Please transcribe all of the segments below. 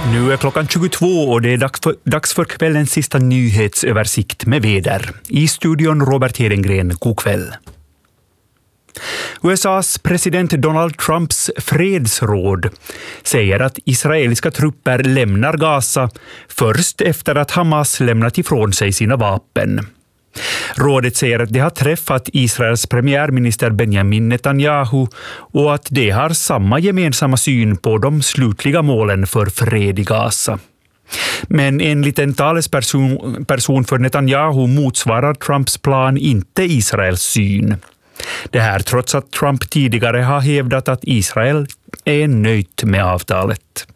Nu är klockan 22 och det är dags för kvällens sista nyhetsöversikt med väder. I studion Robert Hedengren, god kväll. USAs president Donald Trumps fredsråd säger att israeliska trupper lämnar Gaza först efter att Hamas lämnat ifrån sig sina vapen. Rådet säger att det har träffat Israels premiärminister Benjamin Netanyahu och att det har samma gemensamma syn på de slutliga målen för fred i Gaza. Men enligt en talesperson för Netanyahu motsvarar Trumps plan inte Israels syn. Det här trots att Trump tidigare har hävdat att Israel är nöjt med avtalet.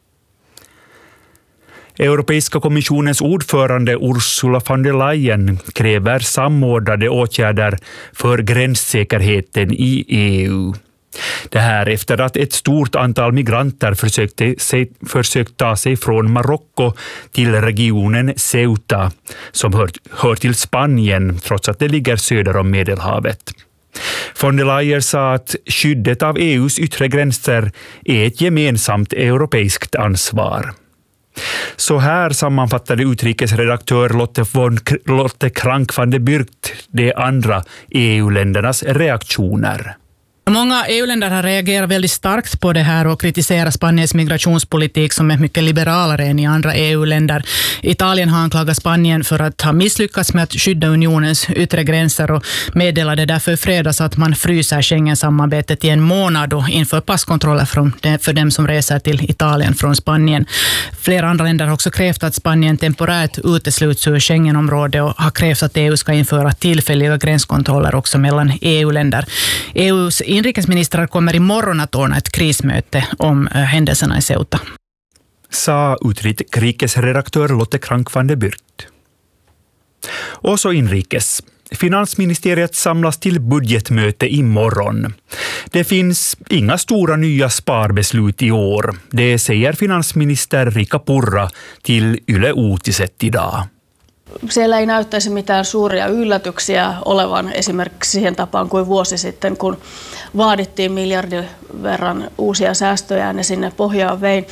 Europeiska kommissionens ordförande Ursula von der Leyen kräver samordnade åtgärder för gränssäkerheten i EU. Det här efter att ett stort antal migranter försökt ta sig från Marocko till regionen Ceuta som hör till Spanien trots att det ligger söder om Medelhavet. Von der Leyen sa att skyddet av EUs yttre gränser är ett gemensamt europeiskt ansvar. Så här sammanfattade utrikesredaktör Lotte Krank van de Burgt de andra EU-ländernas reaktioner. Många EU-länder har reagerat väldigt starkt på det här och kritiserat Spaniens migrationspolitik som är mycket liberalare än i andra EU-länder. Italien har anklagat Spanien för att ha misslyckats med att skydda unionens yttre gränser och meddelade därför i fredags att man fryser Schengen-samarbetet i en månad och inför passkontroller för dem som reser till Italien från Spanien. Flera andra länder har också krävt att Spanien temporärt utesluts ur Schengenområdet och har krävt att EU ska införa tillfälliga gränskontroller också mellan EU-länder. EUs inrikesministrar kommer imorgon att ordna ett krismöte om händelserna i Ceuta. Sa utrikesredaktör Lotte Krank van de Burgt. Och så inrikes. Finansministeriet samlas till budgetmöte imorgon. Det finns inga stora nya sparbeslut i år. Det säger finansminister Riikka Purra till Yle Uutiset idag. Siellä ei näyttäisi mitään suuria yllätyksiä olevan esimerkiksi siihen tapaan kuin vuosi sitten, kun vaadittiin miljardin verran uusia säästöjä ja ne sinne pohjaan vein.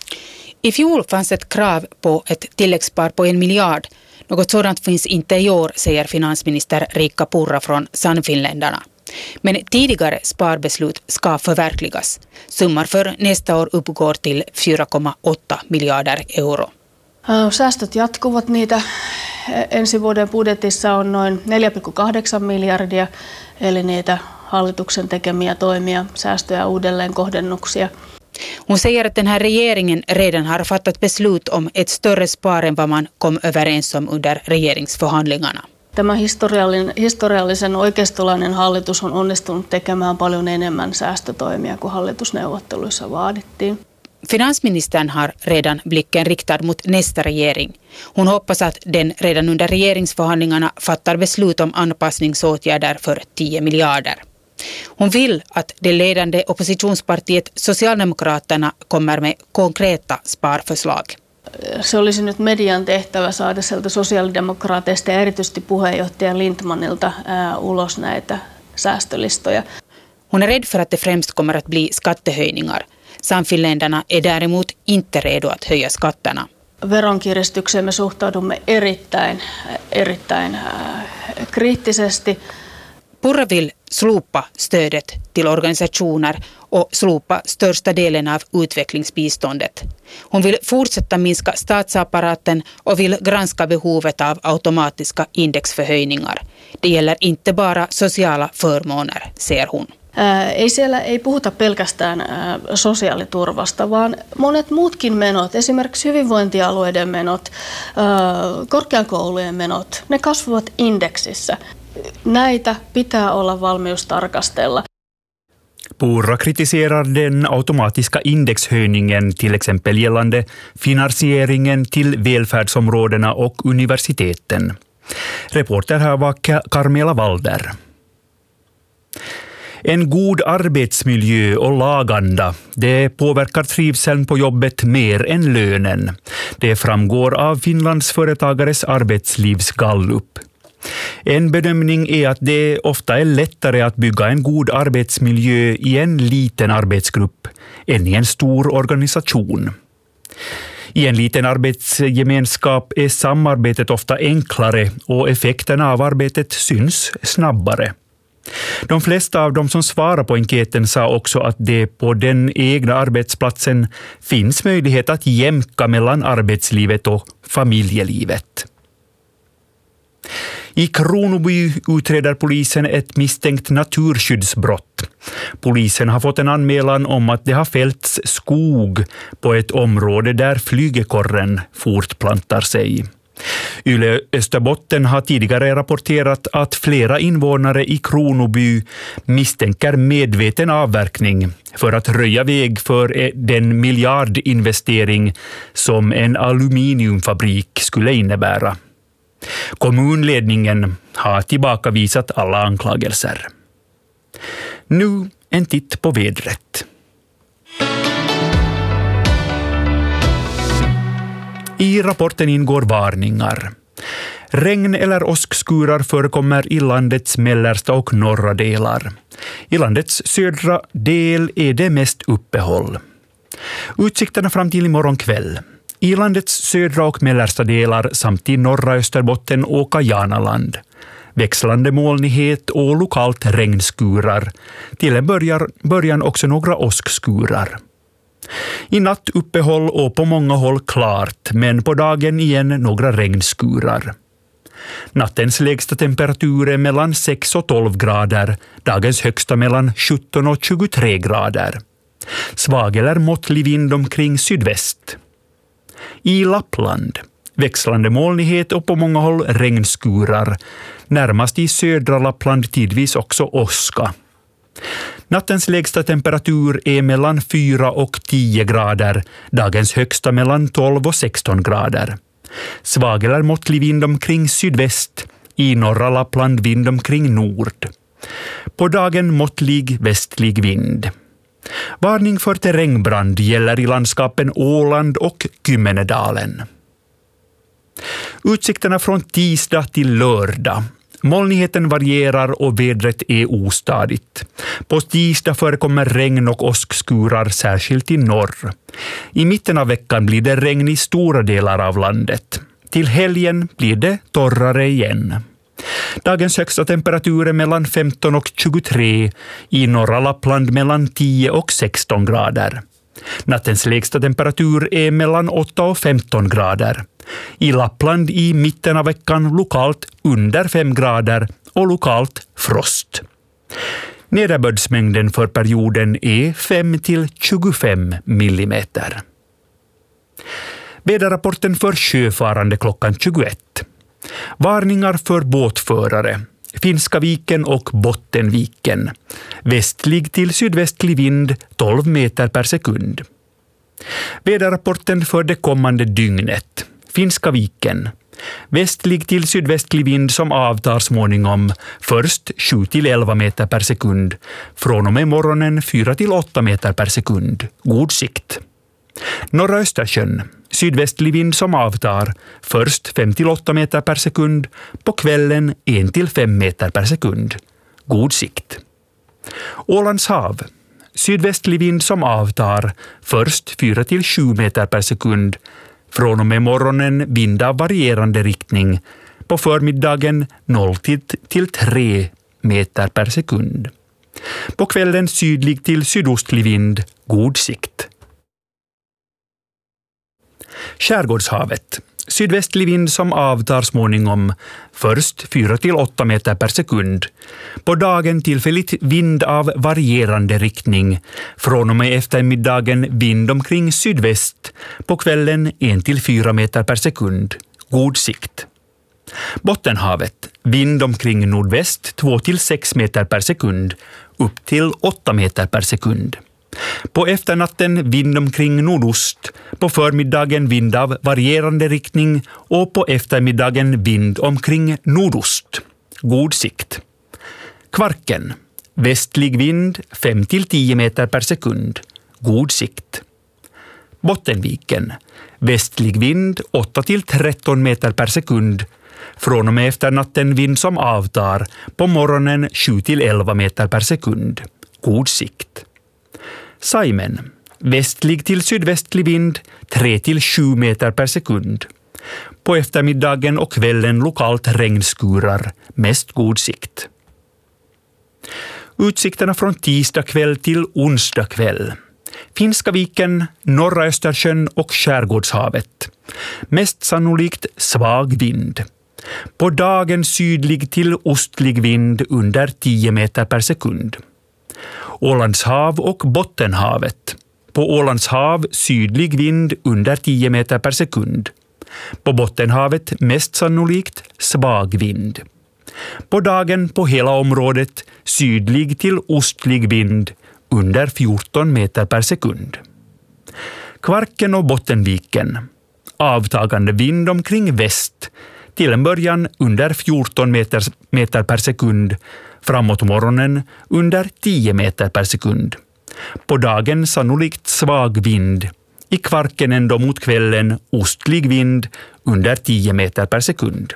I fjol fanns ett krav på ett tilläggsspar på 1 miljard. Något sådant finns inte i år, säger finansminister Riikka Purra från Sannfinländarna. Men tidigare sparbeslut ska förverkligas. Summan för nästa år uppgår till 4,8 miljarder euro. Säästöt jatkuvat, niitä ensi vuoden budjetissa on noin 4,8 miljardia, eli niitä hallituksen tekemiä toimia, säästöjä uudelleen kohdennuksia. Hon säger att den här regeringen redan har fattat beslut om ett större spar än vad man kom överens om under regeringsförhandlingarna. Tämä historiallisen oikeistolainen hallitus on onnistunut tekemään paljon enemmän säästötoimia kuin hallitusneuvotteluissa vaadittiin. Finansministern har redan blicken riktad mot nästa regering. Hon hoppas att den redan under regeringsförhandlingarna fattar beslut om anpassningsåtgärder för 10 miljarder. Hon vill att det ledande oppositionspartiet Socialdemokraterna kommer med konkreta sparförslag. Se olisi nyt median tehtävä saada sieltä sosiaalidemokraateista ja erityisesti puheenjohtaja Lindtmanilta ulos näitä säästölistoja. Hon är rädd för att det främst kommer att bli skattehöjningar. Sannfinländarna är däremot inte redo att höja skatterna. Veronkiristykseen me suhtaudumme erittäin kriittisesti. Purra vill slopa stödet till organisationer och slopa största delen av utvecklingsbiståndet. Hon vill fortsätta minska statsapparaten och vill granska behovet av automatiska indexförhöjningar. Det gäller inte bara sociala förmåner, säger hon. Ei puhuta pelkästään sosiaaliturvasta, vaan monet muutkin menot, esimerkiksi hyvinvointialueiden menot, korkeakoulujen menot, ne kasvavat indeksissä. Näitä pitää olla valmius tarkastella. Purra kritiserar den automatiska indexhöjningen till exempel gällande finansieringen till välfärdsområdena och universiteten. Reporter här var Carmela Walder. En god arbetsmiljö och laganda, det påverkar trivseln på jobbet mer än lönen. Det framgår av Finlands företagares arbetslivsgallup. En bedömning är att det ofta är lättare att bygga en god arbetsmiljö i en liten arbetsgrupp än i en stor organisation. I en liten arbetsgemenskap är samarbetet ofta enklare och effekterna av arbetet syns snabbare. De flesta av de som svarar på enkäten sa också att det på den egna arbetsplatsen finns möjlighet att jämka mellan arbetslivet och familjelivet. I Kronoby utreder polisen ett misstänkt naturskyddsbrott. Polisen har fått en anmälan om att det har fällts skog på ett område där flygekorren fortplantar sig. Yle Österbotten har tidigare rapporterat att flera invånare i Kronoby misstänker medveten avverkning för att röja väg för den miljardinvestering som en aluminiumfabrik skulle innebära. Kommunledningen har tillbakavisat alla anklagelser. Nu en titt på vädret. I rapporten ingår varningar. Regn eller åskskurar förekommer i landets mellersta och norra delar. I landets södra del är det mest uppehåll. Utsikterna fram till imorgon kväll. I landets södra och mellersta delar samt i norra Österbotten och Kajanaland. Växlande molnighet och lokalt regnskurar. Till en början också några åskskurar. I natt uppehåll och på många håll klart, men på dagen igen några regnskurar. Nattens lägsta temperatur är mellan 6 och 12 grader, dagens högsta mellan 17 och 23 grader. Svag eller måttlig vind omkring sydväst. I Lappland, växlande molnighet och på många håll regnskurar. Närmast i södra Lappland tidvis också åska. Nattens lägsta temperatur är mellan 4 och 10 grader, dagens högsta mellan 12 och 16 grader. Svag eller måttlig vind omkring sydväst, i norra Lappland vind omkring nord. På dagen måttlig västlig vind. Varning för terrängbrand gäller i landskapen Åland och Kymmenedalen. Utsikterna från tisdag till lördag. Molnigheten varierar och vädret är ostadigt. På tisdag förekommer regn och åskskurar särskilt i norr. I mitten av veckan blir det regn i stora delar av landet. Till helgen blir det torrare igen. Dagens högsta temperatur är mellan 15 och 23, i norra Lappland mellan 10 och 16 grader. Nattens lägsta temperatur är mellan 8 och 15 grader. I Lappland i mitten av veckan lokalt under 5 grader och lokalt frost. Nederbördsmängden för perioden är 5 till 25 millimeter. Väderrapporten för sjöfarande klockan 21. Varningar för båtförare. Finska viken och Bottenviken. Västlig till sydvästlig vind 12 meter per sekund. Väderrapporten för det kommande dygnet. Finska viken. Västlig till sydvästlig vind som avtar småningom. Först 7 till 11 meter per sekund. Från och med morgonen 4 till 8 meter per sekund. God sikt. Norra Östersjön. Sydvästlig vind som avtar. Först 5 till 8 meter per sekund. På kvällen 1 till 5 meter per sekund. God sikt. Ålands hav. Sydvästlig vind som avtar. Först 4 till 7 meter per sekund. Från och med morgonen vind av varierande riktning. På förmiddagen 0 till 3 meter per sekund. På kvällen sydlig till sydostlig vind. God sikt. Skärgårdshavet. Sydvästlig vind som avtar småningom. Först 4 till 8 meter per sekund. På dagen tillfälligt vind av varierande riktning. Från och med eftermiddagen vind omkring sydväst. På kvällen 1 till 4 meter per sekund. God sikt. Bottenhavet. Vind omkring nordväst 2 till 6 meter per sekund. Upp till 8 meter per sekund. På efternatten vind omkring nordost, på förmiddagen vind av varierande riktning och på eftermiddagen vind omkring nordost. God sikt. Kvarken. Västlig vind 5 till 10 meter per sekund. God sikt. Bottenviken. Västlig vind 8 till 13 meter per sekund. Från och med efternatten vind som avtar, på morgonen 7 till 11 meter per sekund. God sikt. Saimen. Västlig till sydvästlig vind 3-7 meter per sekund. På eftermiddagen och kvällen lokalt regnskurar, mest god sikt. Utsikterna från tisdag kväll till onsdag kväll. Finska viken, norra Östersjön och Skärgårdshavet. Mest sannolikt svag vind. På dagen sydlig till ostlig vind under 10 meter per sekund. Ålandshav och Bottenhavet. På Ålandshav sydlig vind under 10 meter per sekund. På Bottenhavet mest sannolikt svag vind. På dagen på hela området sydlig till ostlig vind under 14 meter per sekund. Kvarken och Bottenviken. Avtagande vind omkring väst. Till en början under 14 meter per sekund. Framåt morgonen under 10 meter per sekund. På dagen sannolikt svag vind. I Kvarken ändå mot kvällen ostlig vind under 10 meter per sekund.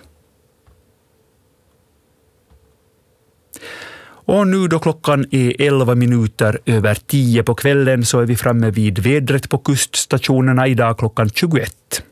Och nu då klockan är 11 minuter över 10 på kvällen så är vi framme vid vädret på kuststationerna idag klockan 21.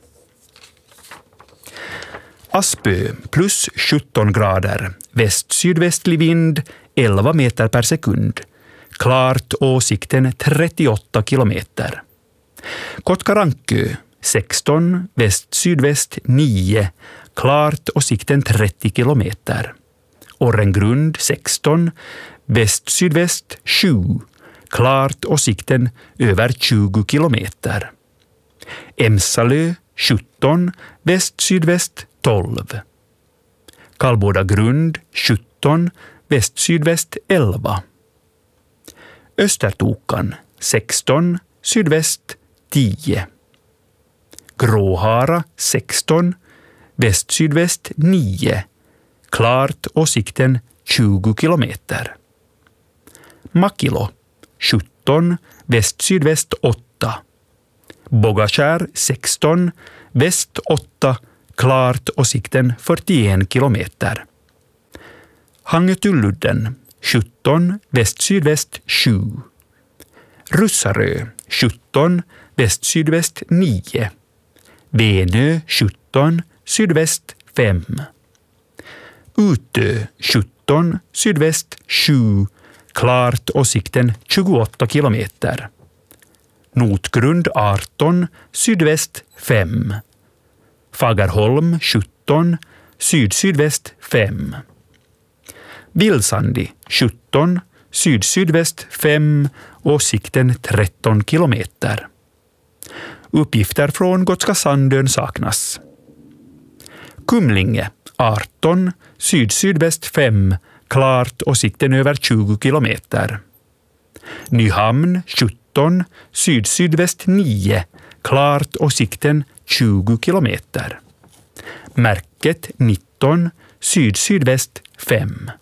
Aspö plus 17 grader, väst-sydvästlig vind 11 meter per sekund. Klart och sikten 38 kilometer. Kotkarankö 16, väst-sydväst 9, klart och sikten 30 kilometer. Orrengrund 16, väst-sydväst 7, klart och sikten över 20 kilometer. Emsalö 17, väst-sydväst 12. Kallbådagrund 17, väst-sydväst 11. Östertokan 16, sydväst 10. Gråhara 16, väst-sydväst 9, klart och sikten 20 kilometer. Makilo 17, väst-sydväst 8. Bogaskär 16, väst 8, klart och sikten 41 kilometer. Hangetulludden 17, väst-sydväst 7. Russarö 17, väst-sydväst 9. Venö 17, sydväst 5. Utö 17, sydväst 7, klart och sikten 28 kilometer. Notgrund 18, sydväst 5. Fagerholm 17, syd-sydväst 5. Vilsandi 17, syd-sydväst 5 och sikten 13 kilometer. Uppgifter från Gotska Sandön saknas. Kumlinge 18, syd-sydväst 5, klart och sikten över 20 kilometer. Nyhamn 17, syd-sydväst 9, klart och sikten 20 kilometer. Märket 19, syd-sydväst 5.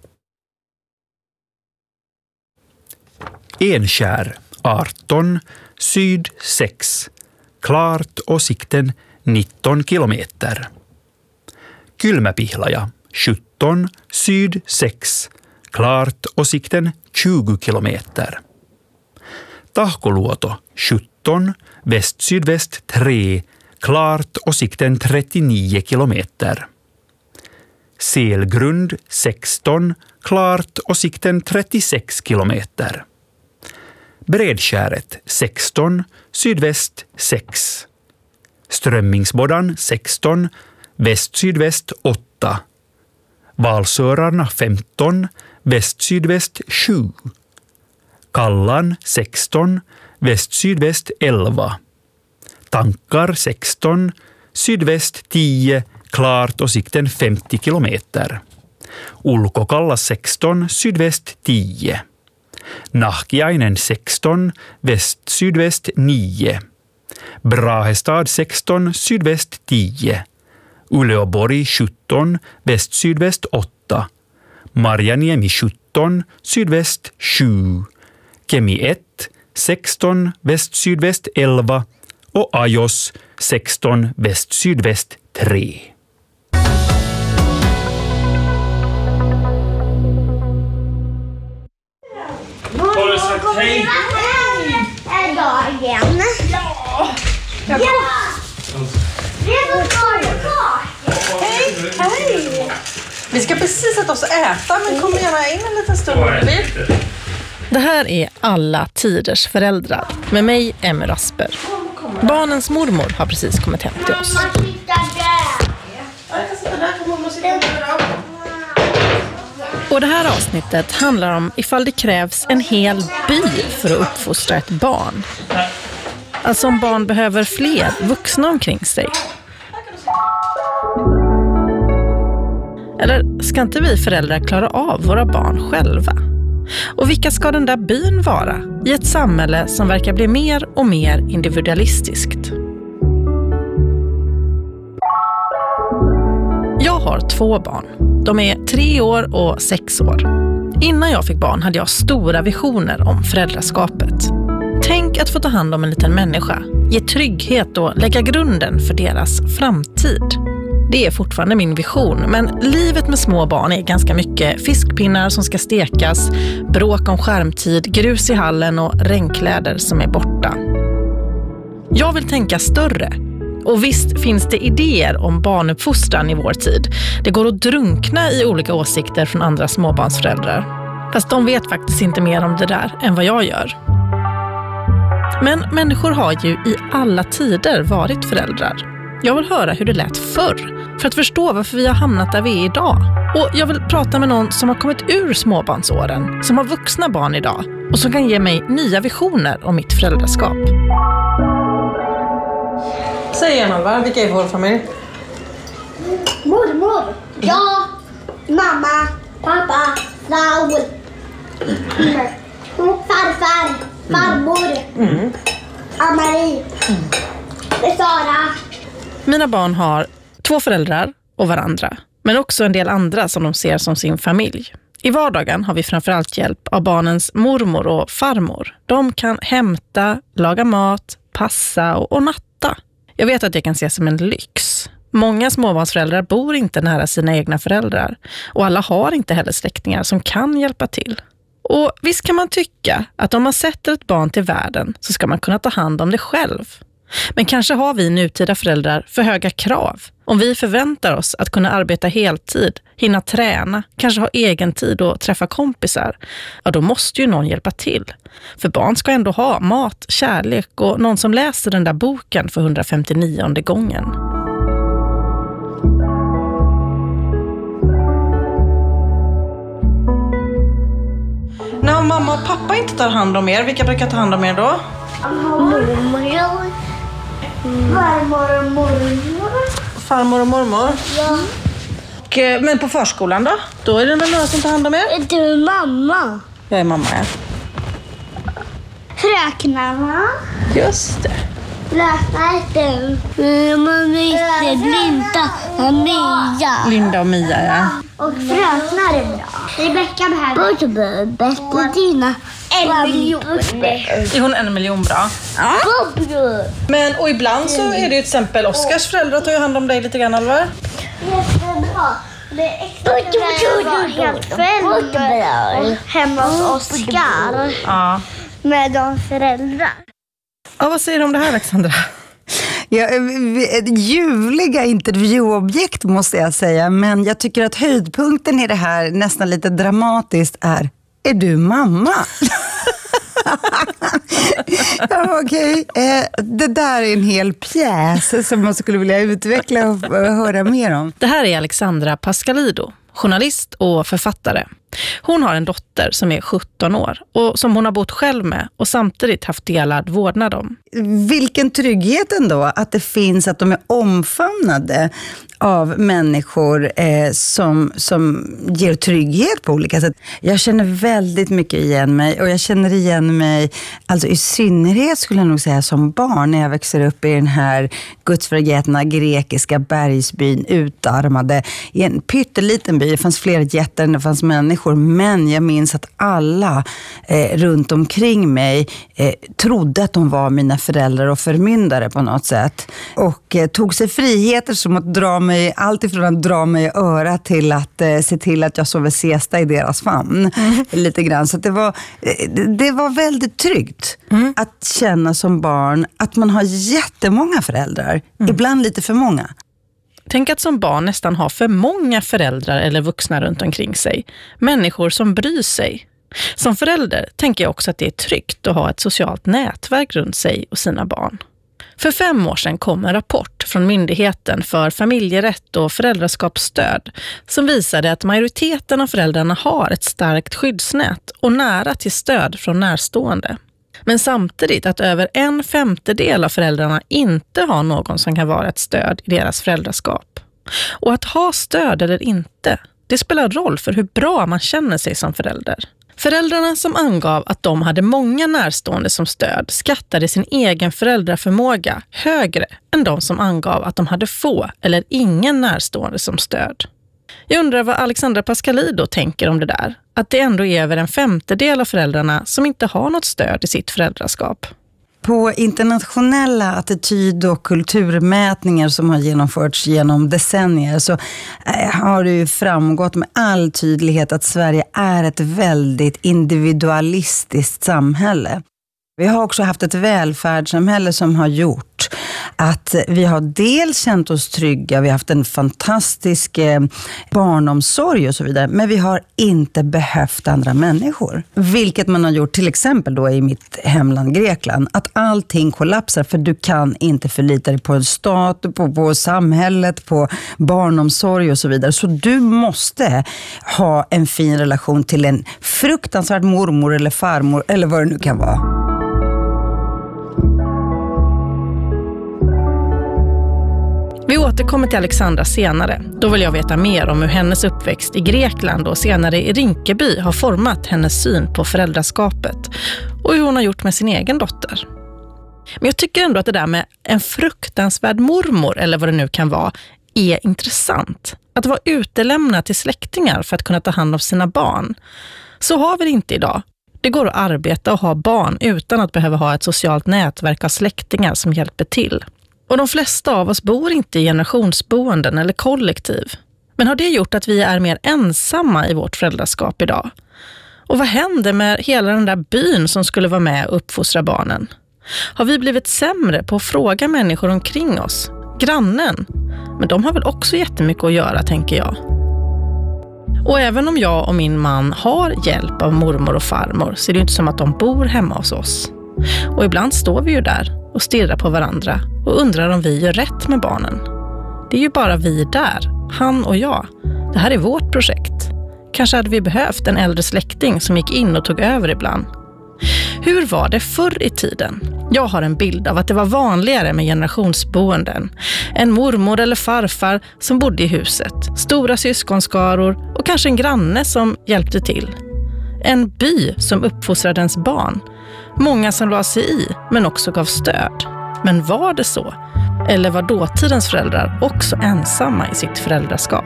Enskär 18, syd 6, klart och sikten 19 kilometer. Kylmäpihlaja 17, syd 6, klart och sikten 20 kilometer. Tahkoluoto 17, väst-sydväst 3, klart och sikten 39 kilometer. Selgrund 16, klart och sikten 36 kilometer. Bredskäret 16, sydväst 6. Strömmingsboddan 16, väst-sydväst 8. Valsörarna 15, väst-sydväst 7. Kallan 16, väst-sydväst 11. Tankar 16, sydväst 10, klart och sikten 50 kilometer. Ulkokalla 16, sydväst 10. Nahkiainen 16, väst-sydväst 9. Brahestad 16, sydväst 10. Uleåborg 17, väst-sydväst 8. Marjaniemi 17, sydväst 7. Kemi 1, 16, väst-sydväst 11 och Ajos 16, väst-sydväst 3. Hej! igen. Ja! Hej! Hej! Vi ska precis sätta oss och äta, men kom gärna in en liten stund. Det här är Alla tiders föräldrar med mig, Emmy Rasper. Barnens mormor har precis kommit hem till oss. Och det här avsnittet handlar om ifall det krävs en hel by för att uppfostra ett barn. Alltså om barn behöver fler vuxna omkring sig. Eller ska inte vi föräldrar klara av våra barn själva? Och vilka ska den där byn vara i ett samhälle som verkar bli mer och mer individualistiskt? Jag har 2 barn. De är 3 år och 6 år. Innan jag fick barn hade jag stora visioner om föräldraskapet. Tänk att få ta hand om en liten människa, ge trygghet och lägga grunden för deras framtid. Det är fortfarande min vision, men livet med små barn är ganska mycket fiskpinnar som ska stekas, bråk om skärmtid, grus i hallen och regnkläder som är borta. Jag vill tänka större. Och visst finns det idéer om barnuppfostran i vår tid. Det går att drunkna i olika åsikter från andra småbarnsföräldrar. Fast de vet faktiskt inte mer om det där än vad jag gör. Men människor har ju i alla tider varit föräldrar. Jag vill höra hur det lät förr, för att förstå varför vi har hamnat där vi är idag. Och jag vill prata med någon som har kommit ur småbarnsåren, som har vuxna barn idag och som kan ge mig nya visioner om mitt föräldraskap. Säg gärna, va? Vilka är vår familj? Mormor, jag, mamma, pappa, Raul, farfar, farmor, Amarie, Sara. Mina barn har 2 föräldrar och varandra, men också en del andra som de ser som sin familj. I vardagen har vi framförallt hjälp av barnens mormor och farmor. De kan hämta, laga mat, passa och natta. Jag vet att det kan ses som en lyx. Många småbarnsföräldrar bor inte nära sina egna föräldrar och alla har inte heller släktingar som kan hjälpa till. Och visst kan man tycka att om man sätter ett barn till världen så ska man kunna ta hand om det själv. Men kanske har vi nutida föräldrar för höga krav. Om vi förväntar oss att kunna arbeta heltid, hinna träna, kanske ha egen tid och träffa kompisar, ja då måste ju någon hjälpa till. För barn ska ändå ha mat, kärlek och någon som läser den där boken för 159:e gången. När mamma och pappa inte tar hand om er, vilka brukar ta hand om er då? Mormor, farmor och mormor. Farmor och mormor? Ja. Och, men på förskolan då? Då är det väl några som tar hand om er? Du är mamma. Jag är mamma, ja. Fröknarna. Just det. Räknar du? Linda och Mia. Linda och Mia, ja. Och fröknar är bra. Rebecka behöver Bettina 1 miljon. Är hon 1 miljon bra? Ja. Men och ibland så är det ju till exempel Oskars föräldrar tar ju hand om dig lite grann, Alvar. Jättebra. Det är extra bra helt själv hemma hos Oskar. Ja. Med de föräldrar. Ja, vad säger du om det här, Alexandra? Ja, ljuvliga intervjuobjekt måste jag säga, men jag tycker att höjdpunkten i det här nästan lite dramatiskt är du mamma? Ja, okej. Det där är en hel pjäs som man skulle vilja utveckla och höra mer om. Det här är Alexandra Pascalido, journalist och författare. Hon har en dotter som är 17 år och som hon har bott själv med och samtidigt haft delad vårdnad om. Vilken trygghet ändå att det finns, att de är omfamnade av människor som ger trygghet på olika sätt. Jag känner väldigt mycket igen mig, och jag känner igen mig alltså i synnerhet skulle jag nog säga som barn när jag växer upp i den här gudsförgätna grekiska bergsbyn, utarmade i en pytteliten by. Det fanns fler jätter än det fanns människor. människor, men jag minns att alla runt omkring mig trodde att de var mina föräldrar och förmyndare på något sätt. Och tog sig friheter som att allt ifrån att dra mig i örat till att se till att jag sover siesta i deras famn. Lite grann. Så att det var väldigt tryggt att känna som barn att man har jättemånga föräldrar. Ibland lite för många. Tänk att som barn nästan ha för många föräldrar eller vuxna runt omkring sig. Människor som bryr sig. Som förälder tänker jag också att det är tryggt att ha ett socialt nätverk runt sig och sina barn. För 5 år sedan kom en rapport från Myndigheten för familjerätt och föräldraskapsstöd som visade att majoriteten av föräldrarna har ett starkt skyddsnät och nära till stöd från närstående. Men samtidigt att över 1/5 av föräldrarna inte har någon som kan vara ett stöd i deras föräldraskap. Och att ha stöd eller inte, det spelar roll för hur bra man känner sig som förälder. Föräldrarna som angav att de hade många närstående som stöd skattade sin egen föräldraförmåga högre än de som angav att de hade få eller ingen närstående som stöd. Jag undrar vad Alexandra Pascalidou tänker om det där. Att det ändå är över 1/5 av föräldrarna som inte har något stöd i sitt föräldraskap. På internationella attityd- och kulturmätningar som har genomförts genom decennier så har det ju framgått med all tydlighet att Sverige är ett väldigt individualistiskt samhälle. Vi har också haft ett välfärdssamhälle som har gjort att vi har dels känt oss trygga, vi har haft en fantastisk barnomsorg och så vidare, men vi har inte behövt andra människor. Vilket man har gjort till exempel då i mitt hemland Grekland, att allting kollapsar för du kan inte förlita dig på en stat, på samhället, på barnomsorg och så vidare. Så du måste ha en fin relation till en fruktansvärd mormor eller farmor eller vad det nu kan vara. Vi återkommer till Alexandra senare. Då vill jag veta mer om hur hennes uppväxt i Grekland och senare i Rinkeby har format hennes syn på föräldraskapet och hur hon har gjort med sin egen dotter. Men jag tycker ändå att det där med en fruktansvärd mormor eller vad det nu kan vara är intressant. Att vara utelämnad till släktingar för att kunna ta hand om sina barn. Så har vi det inte idag. Det går att arbeta och ha barn utan att behöva ha ett socialt nätverk av släktingar som hjälper till. Och de flesta av oss bor inte i generationsboenden eller kollektiv. Men har det gjort att vi är mer ensamma i vårt föräldraskap idag? Och vad händer med hela den där byn som skulle vara med och uppfostra barnen? Har vi blivit sämre på att fråga människor omkring oss? Grannen? Men de har väl också jättemycket att göra, tänker jag. Och även om jag och min man har hjälp av mormor och farmor så är det inte som att de bor hemma hos oss. Och ibland står vi ju där och stirrar på varandra och undrar om vi gör rätt med barnen. Det är ju bara vi där, han och jag. Det här är vårt projekt. Kanske hade vi behövt en äldre släkting som gick in och tog över ibland. Hur var det förr i tiden? Jag har en bild av att det var vanligare med generationsboenden. En mormor eller farfar som bodde i huset. Stora syskonskaror och kanske en granne som hjälpte till. En by som uppfostrade ens barn. Många som la sig i men också gav stöd. Men var det så? Eller var dåtidens föräldrar också ensamma i sitt föräldraskap?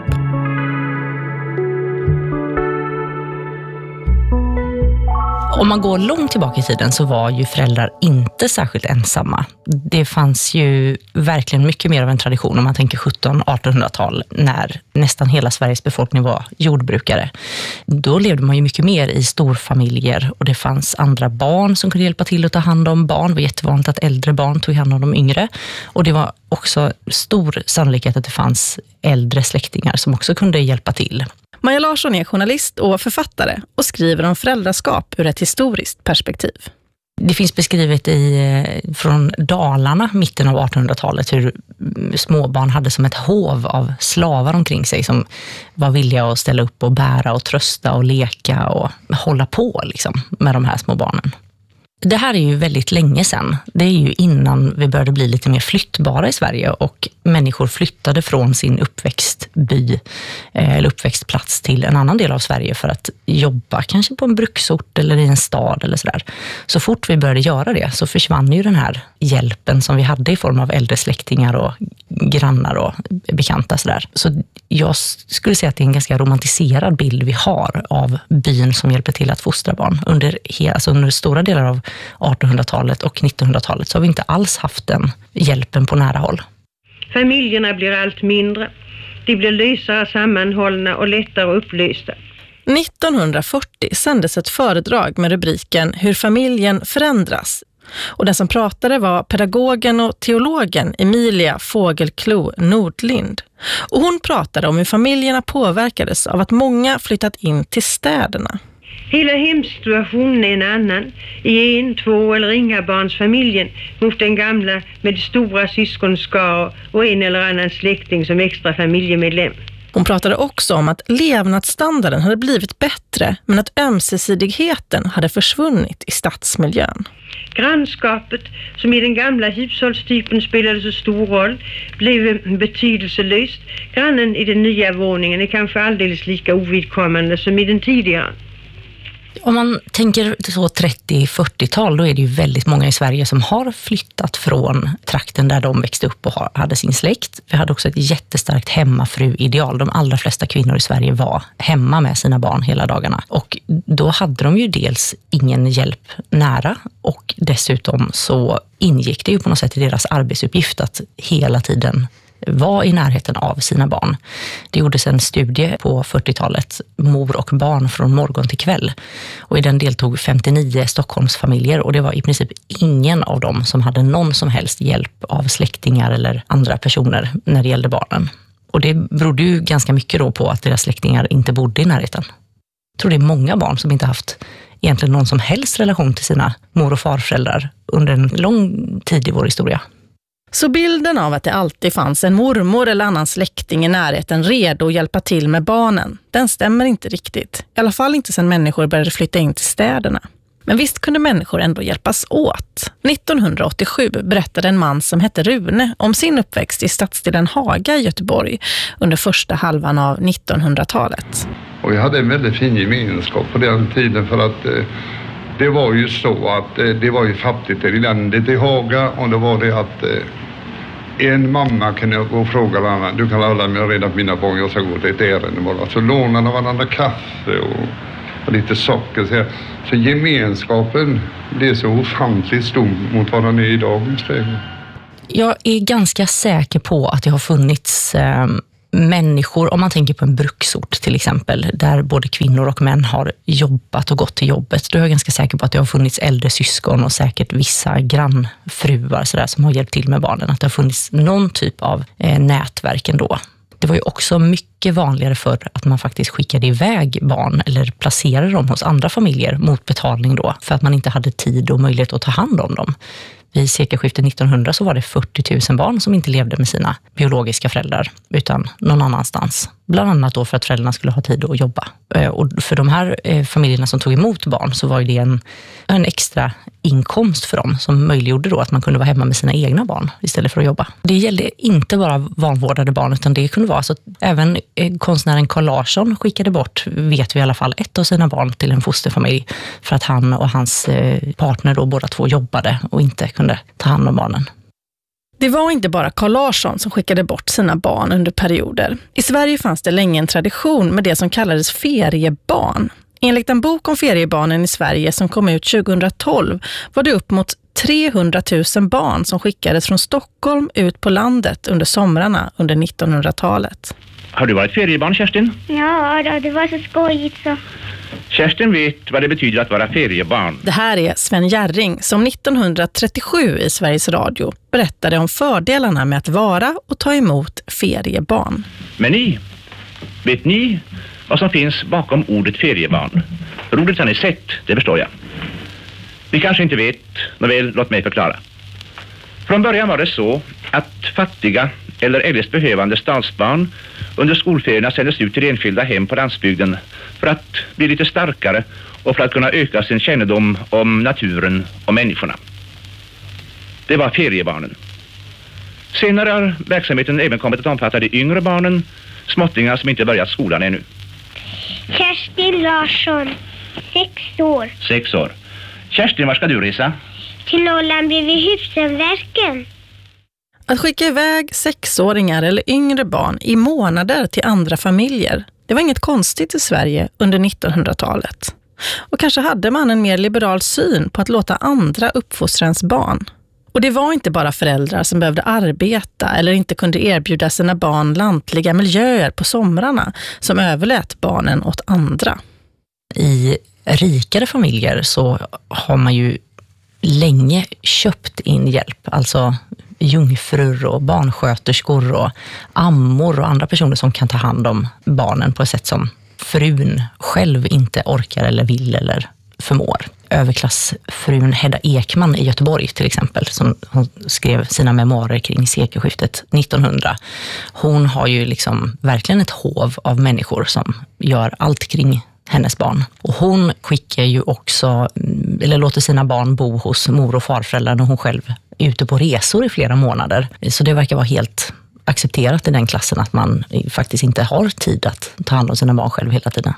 Om man går långt tillbaka i tiden så var ju föräldrar inte särskilt ensamma. Det fanns ju verkligen mycket mer av en tradition om man tänker 1700-1800-tal när nästan hela Sveriges befolkning var jordbrukare. Då levde man ju mycket mer i storfamiljer och det fanns andra barn som kunde hjälpa till att ta hand om barn. Det var jättevanligt att äldre barn tog hand om de yngre och det var också stor sannolikhet att det fanns äldre släktingar som också kunde hjälpa till. Maja Larsson är journalist och författare och skriver om föräldraskap ur ett historiskt perspektiv. Det finns beskrivet från Dalarna, mitten av 1800-talet, hur småbarn hade som ett hov av slavar omkring sig som var villiga att ställa upp och bära och trösta och leka och hålla på liksom, med de här små barnen. Det här är ju väldigt länge sedan. Det är ju innan vi började bli lite mer flyttbara i Sverige och människor flyttade från sin uppväxtby eller uppväxtplats till en annan del av Sverige för att jobba kanske på en bruksort eller i en stad eller sådär. Så fort vi började göra det så försvann ju den här hjälpen som vi hade i form av äldre släktingar och grannar och bekanta sådär. Så jag skulle säga att det är en ganska romantiserad bild vi har av byn som hjälper till att fostra barn. Under stora delar av 1800-talet och 1900-talet så har vi inte alls haft den hjälpen på nära håll. Familjerna blir allt mindre. De blir lösare sammanhållna och lättare upplysta. 1940 sändes ett föredrag med rubriken Hur familjen förändras. Och den som pratade var pedagogen och teologen Emilia Fågelklo Nordlind. Och hon pratade om hur familjerna påverkades av att många flyttat in till städerna. Hela hemsituationen är en annan i 1, 2 eller inga barns familjen mot den gamla med stora syskonskar och en eller annan släkting som extra familjemedlem. Hon pratade också om att levnadsstandarden hade blivit bättre men att ömsesidigheten hade försvunnit i stadsmiljön. Grannskapet, som i den gamla hushållstypen spelade så stor roll, blev betydelselöst. Grannen i den nya våningen är kanske alldeles lika ovidkommande som i den tidigare. Om man tänker så 30-40-tal, då är det ju väldigt många i Sverige som har flyttat från trakten där de växte upp och hade sin släkt. Vi hade också ett jättestarkt hemmafru-ideal. De allra flesta kvinnor i Sverige var hemma med sina barn hela dagarna. Och då hade de ju dels ingen hjälp nära och dessutom så ingick det ju på något sätt i deras arbetsuppgift att hela tiden var i närheten av sina barn. Det gjordes en studie på 40-talet, Mor och barn från morgon till kväll. Och i den deltog 59 Stockholmsfamiljer och det var i princip ingen av dem som hade någon som helst hjälp av släktingar eller andra personer när det gällde barnen. Och det berodde ju ganska mycket då på att deras släktingar inte bodde i närheten. Jag tror det är många barn som inte haft egentligen någon som helst relation till sina mor- och farföräldrar under en lång tid i vår historia. Så bilden av att det alltid fanns en mormor eller annan släkting i närheten redo att hjälpa till med barnen, den stämmer inte riktigt. I alla fall inte sedan människor började flytta in till städerna. Men visst kunde människor ändå hjälpas åt. 1987 berättade en man som hette Rune om sin uppväxt i stadsdelen Haga i Göteborg under första halvan av 1900-talet. Och vi hade en väldigt fin gemenskap på den tiden för att det var ju så att det var ju fattigt i landet i Haga och då var det att en mamma kunde gå och fråga varandra, du kan hålla mig reda på mina barn, jag ska gå till ett ärende bara. Så lånade varandra kaffe och lite socker. Så gemenskapen blev så ofantligt stor mot vad den är i dagens läge. Jag är ganska säker på att det har funnits människor, om man tänker på en bruksort till exempel, där både kvinnor och män har jobbat och gått till jobbet, då är jag ganska säker på att det har funnits äldre syskon och säkert vissa grannfruar sådär, som har hjälpt till med barnen, att det har funnits någon typ av nätverk ändå. Det var ju också mycket vanligare för att man faktiskt skickade iväg barn eller placerade dem hos andra familjer mot betalning då, för att man inte hade tid och möjlighet att ta hand om dem. Vid sekelskiftet 1900 så var det 40 000 barn som inte levde med sina biologiska föräldrar utan någon annanstans. Bland annat då för att föräldrarna skulle ha tid att jobba. Och för de här familjerna som tog emot barn så var det en extra inkomst för dem som möjliggjorde då att man kunde vara hemma med sina egna barn istället för att jobba. Det gällde inte bara vanvårdade barn utan det kunde vara så att även konstnären Carl Larsson skickade bort, vet vi i alla fall, ett av sina barn till en fosterfamilj för att han och hans partner då båda två jobbade och inte kunde ta hand om barnen. Det var inte bara Carl Larsson som skickade bort sina barn under perioder. I Sverige fanns det länge en tradition med det som kallades feriebarn. Enligt en bok om feriebarnen i Sverige som kom ut 2012 var det upp mot 300 000 barn som skickades från Stockholm ut på landet under somrarna under 1900-talet. Har du varit feriebarn, Kerstin? Ja, det var så skojigt så. Kerstin vet vad det betyder att vara feriebarn. Det här är Sven Järring som 1937 i Sveriges Radio berättade om fördelarna med att vara och ta emot feriebarn. Men vet ni vad som finns bakom ordet feriebarn? Ordet har ni sett, det förstår jag. Ni kanske inte vet, men väl låt mig förklara. Från början var det så att fattiga eller eljest behövande stadsbarn under skolferierna sändes ut till enskilda hem på landsbygden för att bli lite starkare och för att kunna öka sin kännedom om naturen och människorna. Det var feriebarnen. Senare har verksamheten även kommit att omfatta de yngre barnen, småttingar som inte börjat skolan ännu. Kerstin Larsson, 6 år. 6 år. Kerstin, var ska du resa? Till Norrland bredvid Hufsenverken. Att skicka iväg 6-åringar eller yngre barn i månader till andra familjer, det var inget konstigt i Sverige under 1900-talet. Och kanske hade man en mer liberal syn på att låta andra uppfostra ens barn. Och det var inte bara föräldrar som behövde arbeta eller inte kunde erbjuda sina barn lantliga miljöer på somrarna som överlät barnen åt andra. I rikare familjer så har man ju länge köpt in hjälp, alltså jungfrur och barnsköterskor och ammor och andra personer som kan ta hand om barnen på ett sätt som frun själv inte orkar eller vill eller förmår. Överklassfrun Hedda Ekman i Göteborg till exempel, som hon skrev sina memoarer kring sekelskiftet 1900. Hon har ju liksom verkligen ett hov av människor som gör allt kring hennes barn. Och hon skickar ju också, eller låter sina barn bo hos mor- och farföräldrar när hon själv är ute på resor i flera månader. Så det verkar vara helt accepterat i den klassen att man faktiskt inte har tid att ta hand om sina barn själv hela tiden.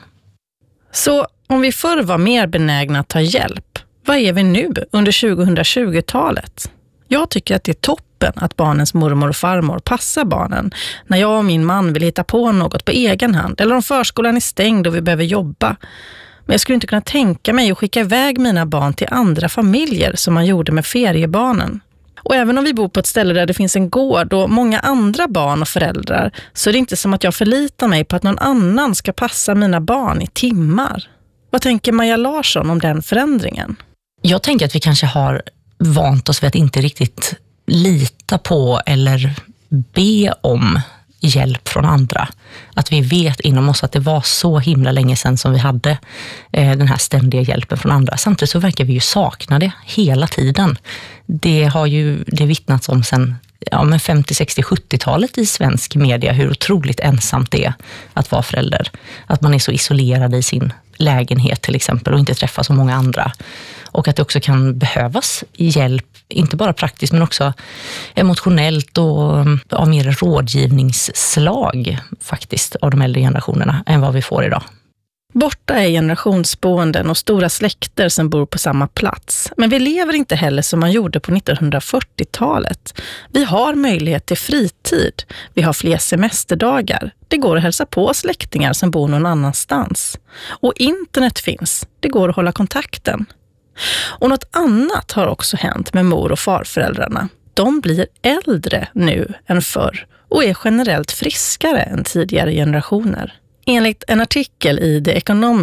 Så om vi förr var mer benägna att ta hjälp, vad är vi nu under 2020-talet? Jag tycker att det är toppen att barnens mormor och farmor passar barnen när jag och min man vill hitta på något på egen hand eller om förskolan är stängd och vi behöver jobba. Men jag skulle inte kunna tänka mig att skicka iväg mina barn till andra familjer som man gjorde med feriebarnen. Och även om vi bor på ett ställe där det finns en gård och många andra barn och föräldrar så är det inte som att jag förlitar mig på att någon annan ska passa mina barn i timmar. Vad tänker Maja Larsson om den förändringen? Jag tänker att vi kanske har vant oss vid att inte riktigt lita på eller be om hjälp från andra. Att vi vet inom oss att det var så himla länge sedan som vi hade den här ständiga hjälpen från andra. Samtidigt så verkar vi ju sakna det hela tiden. Det har ju det vittnats om sedan 50, 60, 70-talet i svensk media hur otroligt ensamt det är att vara förälder. Att man är så isolerad i sin lägenhet till exempel och inte träffar så många andra. Och att det också kan behövas hjälp, inte bara praktiskt men också emotionellt och av mer rådgivningsslag faktiskt av de äldre generationerna än vad vi får idag. Borta är generationsboenden och stora släkter som bor på samma plats. Men vi lever inte heller som man gjorde på 1940-talet. Vi har möjlighet till fritid. Vi har fler semesterdagar. Det går att hälsa på släktingar som bor någon annanstans. Och internet finns. Det går att hålla kontakten. Och något annat har också hänt med mor- och farföräldrarna. De blir äldre nu än förr och är generellt friskare än tidigare generationer. Enligt en artikel i The Economist